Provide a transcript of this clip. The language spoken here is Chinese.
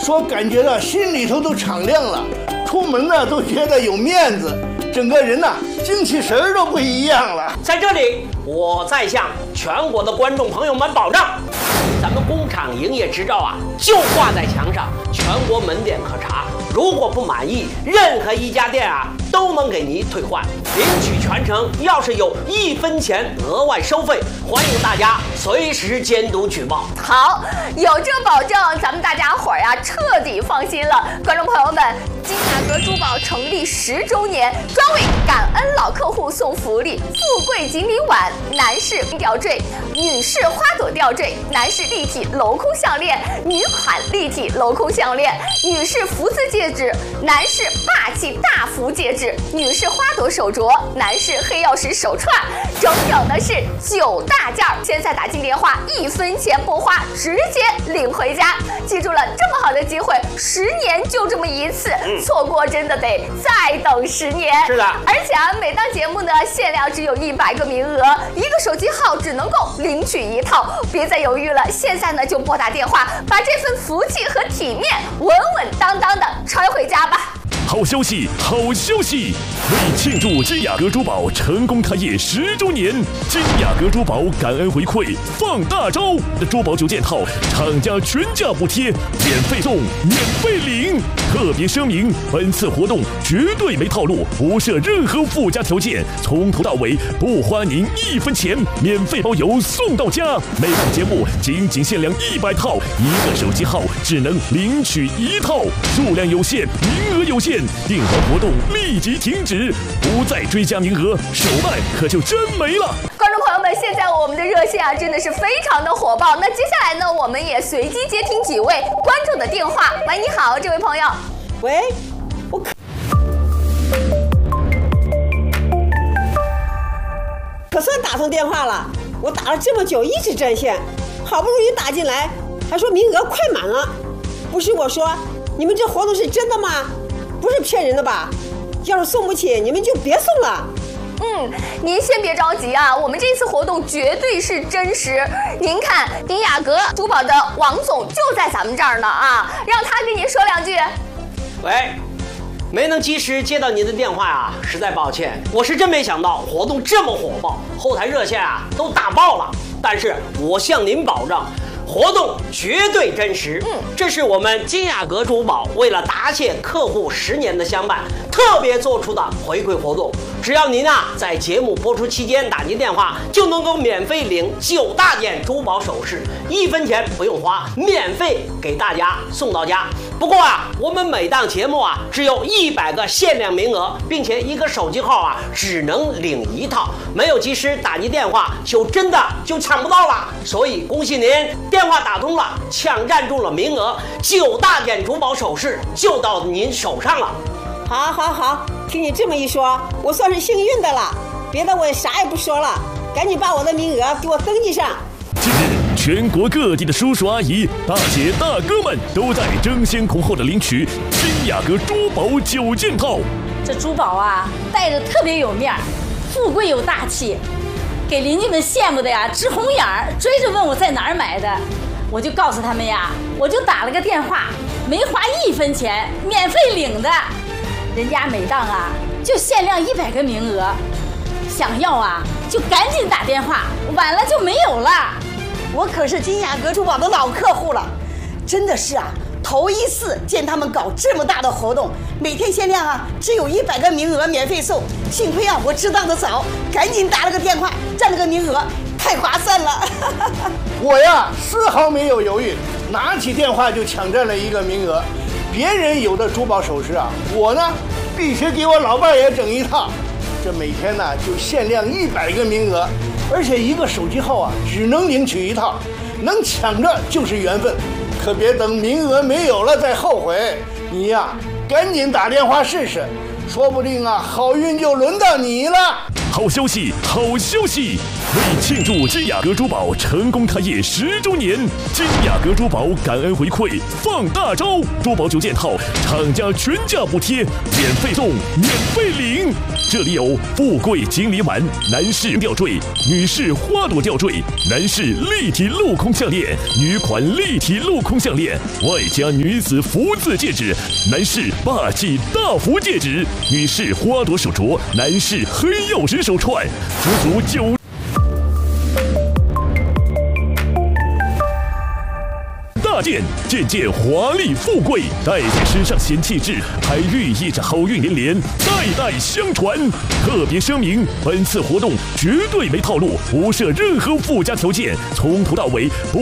说感觉到心里头都敞亮了，出门呢都觉得有面子，整个人呢精气神儿都不一样了。 在这里，我再向全国的观众朋友们保障，咱们工厂营业执照啊就挂在墙上，全国门店可查。如果不满意，任何一家店啊都能给您退换，领取全程。要是有1分钱额外收费，欢迎大家随时监督举报。 好，有这保证，咱们大家伙儿呀彻底放心了。观众朋友们，金雅阁珠宝成立10周年，专为感恩老客户送福利：富贵锦鲤碗、男士吊坠、女士花朵吊坠、男士立体镂空项链、女款立体镂空项链、女士福字戒指、男士霸气大福戒指、女士花朵手镯、男士黑曜石手串，整整的是9大件。现在打进电话，1分钱不花，直接领回家。记住了，这么好的机会，10年就这么一次，错过真的得再等10年。 是的， 而且啊，每档节目呢限量只有100个名额，1个手机号只能够领取1套，别再犹豫了，现在呢就拨打电话，把这份福气和体面稳稳当当的揣回家吧。 好消息，好消息！为庆祝金雅阁珠宝成功开业10周年，金雅阁珠宝感恩回馈放大招！珠宝9件套，厂家全价补贴，免费送，免费领。特别声明，本次活动绝对没套路，不设任何附加条件，从头到尾不花您1分钱，免费包邮送到家。每档节目仅限量100套，1个手机号只能领取1套，数量有限，名额有限。订单活动立即停止，不再追加名额，手办可就真没了。 观众朋友们，现在我们的热线啊真的是非常的火爆。那接下来呢，我们也随机接听几位观众的电话。喂，你好，这位朋友。 喂，可算打通电话了。我打了这么久，一直占线，好不容易打进来，还说名额快满了。不是我说，你们这活动是真的吗？不是骗人的吧？要是送不起，你们就别送了。 您先别着急啊，我们这次活动绝对是真实。您看，金雅阁珠宝的王总就在咱们这儿呢啊，让他跟您说2句。 喂，没能及时接到您的电话啊，实在抱歉。我是真没想到活动这么火爆，后台热线啊都打爆了。但是我向您保证，活动绝对真实。这是我们金雅阁珠宝为了答谢客户10年的相伴，特别做出的回馈活动。只要您在节目播出期间打进电话，就能够免费领9大件珠宝首饰，1分钱不用花，免费给大家送到家。不过我们每档节目只有100个限量名额，并且1个手机号只能领1套，没有及时打进电话就真的抢不到了。所以恭喜您，电话打通了，抢占住了名额，9大件珠宝首饰就到您手上了。 好，听你这么一说，我算是幸运的了。别的我也啥也不说了，赶紧把我的名额给我登记上。 近日，全国各地的叔叔阿姨、大姐大哥们都在争先恐后的领取金雅阁珠宝9件套。 这珠宝戴着特别有面儿，富贵有大气，给邻居们羡慕的直红眼儿，追着问我在哪儿买的。我就告诉他们我就打了个电话，没花1分钱，免费领的。人家每档就限量100个名额，想要就赶紧打电话，晚了就没有了。 我可是金雅阁珠宝的老客户了，真的是头一次见他们搞这么大的活动，每天限量只有100个名额免费送。幸亏我知道的早，赶紧打了个电话，占了个名额，太划算了。 我丝毫没有犹豫，拿起电话就抢占了1个名额。别人有的珠宝首饰我呢必须给我老伴也整1套。这每天就限量100个名额，而且1个手机号只能领取1套，能抢着就是缘分，可别等名额没有了再后悔。你赶紧打电话试试，说不定好运就轮到你了。 好消息，好消息！ 为庆祝金雅阁珠宝成功开业10周年，金雅阁珠宝感恩回馈放大招，珠宝9件套，厂家全价补贴，免费送，免费领。这里有富贵锦鲤碗、男士吊坠、女士花朵吊坠、男士立体镂空项链、女款立体镂空项链，外加女子福字戒指、男士霸气大福戒指、女士花朵手镯、男士黑曜石手串，足足9。大件件件华丽富贵，代代时尚显气质，还寓意着好运连连，代代相传。特别声明，本次活动绝对没套路，不设任何附加条件，从头到尾不